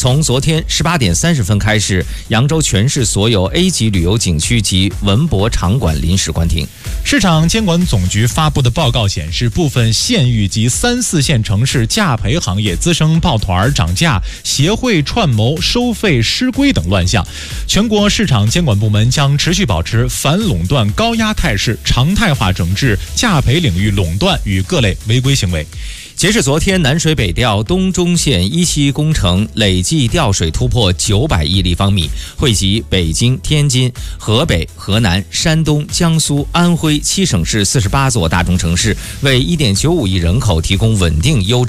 从昨天18点30分开始，扬州全市所有 A 级旅游景区及文博场馆临时关停。 市场监管总局发布的报告显示，部分县域及3、4线城市价培行业滋生抱团涨价、协会串谋、收费失规等乱象。全国市场监管部门将持续保持反垄断高压态势，常态化整治价培领域垄断与各类违规行为。 截至昨天，南水北调东中线一期工程累计调水突破900亿立方米，惠及北京、天津、河北、河南、山东、江苏、安徽7省市48座大中城市，为1.95亿人口提供稳定优质